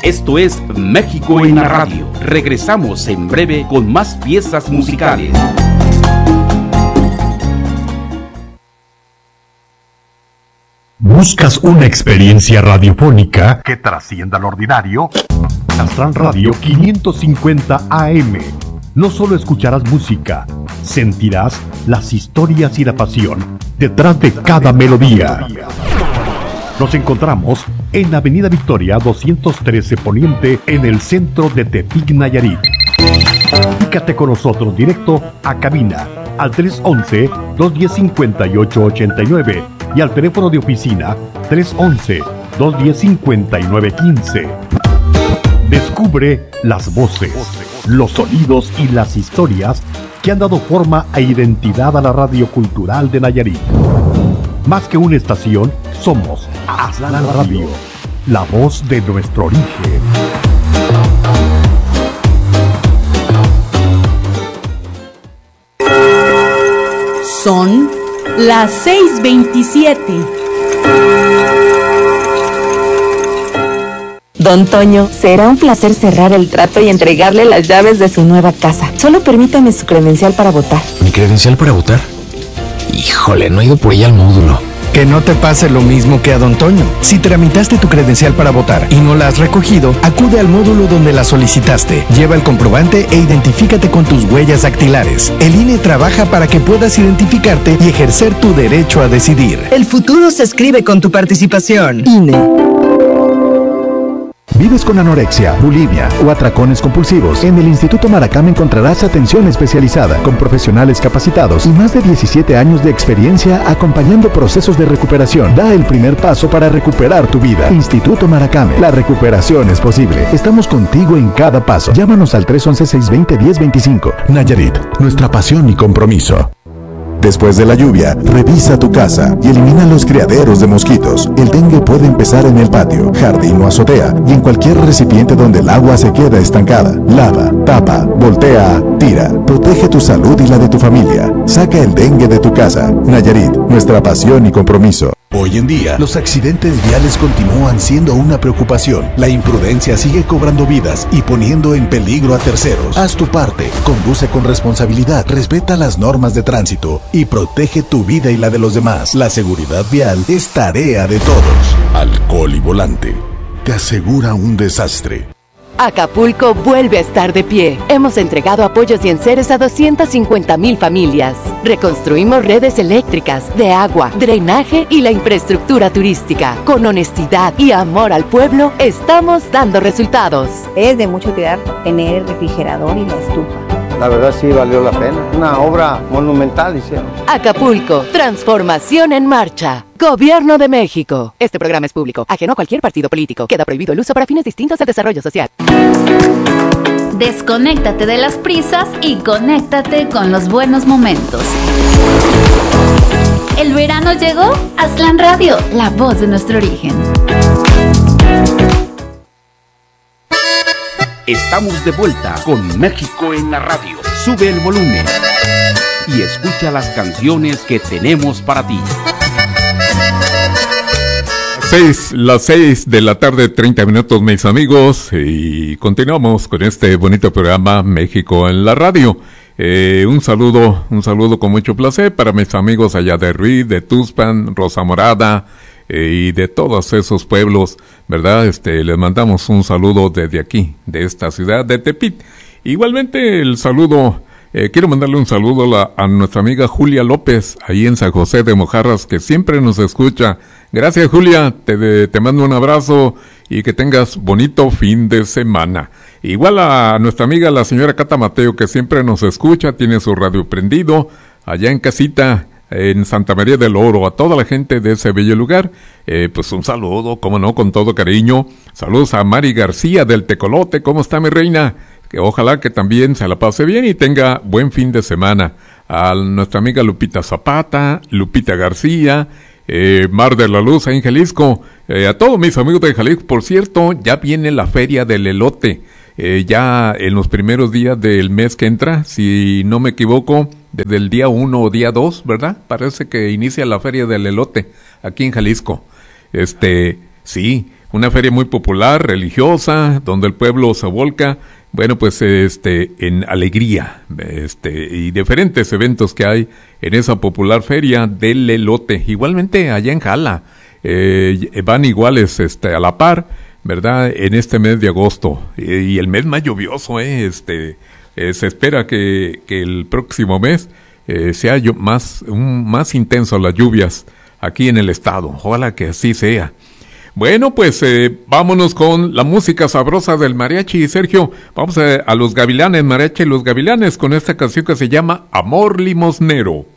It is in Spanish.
Esto es México en la Radio. Regresamos en breve con más piezas musicales. ¿Buscas una experiencia radiofónica que trascienda lo ordinario? Astral Radio 550 AM. No solo escucharás música, sentirás las historias y la pasión detrás de cada melodía. Nos encontramos en Avenida Victoria 213 Poniente, en el centro de Tepic, Nayarit. Comunícate con nosotros directo a cabina al 311-210-5889 y al teléfono de oficina 311-210-5915. Descubre las voces, los sonidos y las historias que han dado forma e identidad a la radio cultural de Nayarit. Más que una estación, somos Astral Radio, la voz de nuestro origen. Son las 6:27. Don Toño, será un placer cerrar el trato y entregarle las llaves de su nueva casa. Solo permítame su credencial para votar. ¿Mi credencial para votar? Híjole, no he ido por ella al módulo. Que no te pase lo mismo que a Don Toño. Si tramitaste tu credencial para votar y no la has recogido, acude al módulo donde la solicitaste. Lleva el comprobante e identifícate con tus huellas dactilares. El INE trabaja para que puedas identificarte y ejercer tu derecho a decidir. El futuro se escribe con tu participación. INE. ¿Vives con anorexia, bulimia o atracones compulsivos? En el Instituto Maracame encontrarás atención especializada con profesionales capacitados y más de 17 años de experiencia acompañando procesos de recuperación. Da el primer paso para recuperar tu vida. Instituto Maracame, la recuperación es posible. Estamos contigo en cada paso. Llámanos al 311-620-1025. Nayarit, nuestra pasión y compromiso. Después de la lluvia, revisa tu casa y elimina los criaderos de mosquitos. El dengue puede empezar en el patio, jardín o azotea y en cualquier recipiente donde el agua se queda estancada. Lava, tapa, voltea, tira. Protege tu salud y la de tu familia. Saca el dengue de tu casa. Nayarit, nuestra pasión y compromiso. Hoy en día, los accidentes viales continúan siendo una preocupación. La imprudencia sigue cobrando vidas y poniendo en peligro a terceros. Haz tu parte, conduce con responsabilidad, respeta las normas de tránsito y protege tu vida y la de los demás. La seguridad vial es tarea de todos. Alcohol y volante te asegura un desastre. Acapulco vuelve a estar de pie. Hemos entregado apoyos y enseres a 250,000 familias. Reconstruimos redes eléctricas, de agua, drenaje y la infraestructura turística. Con honestidad y amor al pueblo, estamos dando resultados. Es de mucha utilidad tener el refrigerador y la estufa. La verdad sí valió la pena. Una obra monumental hicieron. Acapulco, transformación en marcha. Gobierno de México. Este programa es público, ajeno a cualquier partido político. Queda prohibido el uso para fines distintos al desarrollo social. Desconéctate de las prisas y conéctate con los buenos momentos. ¿El verano llegó? Astral Radio, la voz de nuestro origen. Estamos de vuelta con México en la Radio. Sube el volumen y escucha las canciones que tenemos para ti. Las 6 de la tarde, 30 minutos, mis amigos, y continuamos con este bonito programa México en la Radio. Un saludo con mucho placer para mis amigos allá de Ruiz, de Tuxpan, Rosa Morada, y de todos esos pueblos, ¿verdad? Les mandamos un saludo desde aquí, de esta ciudad de Tepic. Igualmente el saludo, quiero mandarle un saludo a nuestra amiga Julia López, ahí en San José de Mojarras, que siempre nos escucha. Gracias, Julia, te mando un abrazo y que tengas bonito fin de semana. Igual a nuestra amiga la señora Cata Mateo, que siempre nos escucha, tiene su radio prendido, allá en casita, en Santa María del Oro. A toda la gente de ese bello lugar, pues un saludo, cómo no, con todo cariño. Saludos a Mari García del Tecolote. ¿Cómo está, mi reina? Que ojalá que también se la pase bien y tenga buen fin de semana. A nuestra amiga Lupita Zapata, Lupita García, Mar de la Luz ahí en Jalisco, a todos mis amigos de Jalisco. Por cierto, ya viene la feria del elote, ya en los primeros días del mes que entra, si no me equivoco, desde el día 1 o día 2, ¿verdad? Parece que inicia la feria del elote aquí en Jalisco. Sí, una feria muy popular, religiosa, donde el pueblo se volca, bueno, pues en alegría, y diferentes eventos que hay en esa popular feria del elote. Igualmente allá en Jala, van iguales a la par, ¿verdad? En este mes de agosto, y el mes más lluvioso, se espera que el próximo mes sea más intenso las lluvias aquí en el estado. Ojalá que así sea. Bueno, pues vámonos con la música sabrosa del mariachi. Sergio, vamos a los Gavilanes, mariachi Los Gavilanes, con esta canción que se llama Amor Limosnero.